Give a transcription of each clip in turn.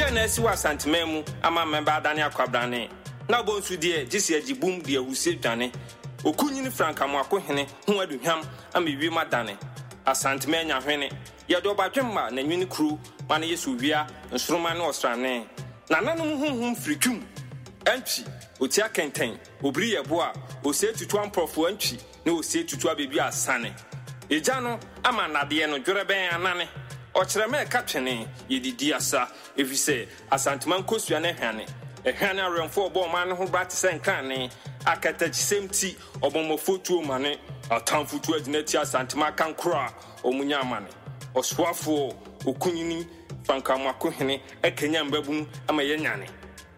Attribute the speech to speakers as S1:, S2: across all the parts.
S1: na si wa santimemu ama memba adane akwabrane na bonsu de gisi agibum de ahusie dwane okunyini frankamo akohene ho aduhwam ama wi madane asantime nya hwene ye do badwemma na nwini kru mane yesu wia nsoroma ne osrane na nanom honhom frikum antwi otia kenten obri yebo a osie tutu amprofo antwi na osie tutu abebi asane eja no ama nade no dwereben anane ochireme katwene yedidi asa efise asanteman kosua na hwane ehwane aremfo obo man ho brat senkane akatachisemti obomofotu mane atamfutu adinati asantema kankura omunya mane oswafo okunyini frankamo akohene ekenya mbabum ama yenyane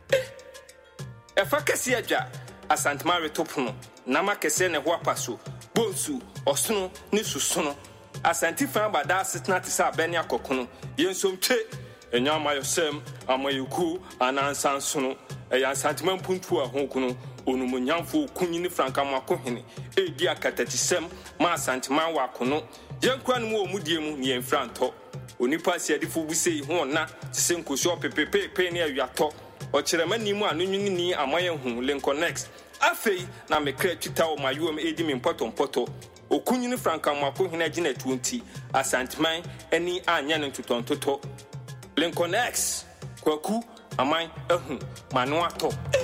S1: efakasi adwa asantema retopono na makese ne ho apaso bonsu osono ni susono asantifa bada asetna tisa beni akokono yensomtwe enyama yosem amayiku anansansono eyansantima mpuntu ahokuno onumunyamfo kunyini frankamo akohene edi akatatisem ma asantima wakono yenkwa no omudie mu ne yemfranto onipa siadifo busei ho na senkoso pepepe ne awiato ochiremani mu anunwini amaye hu Lincolnex afei na mekra twita o mayom edi me mpoto okunyini frankamo akohene agina 20 asantiman eni anya ne tutontoto Lincolnex kwaku aman ehu manu ato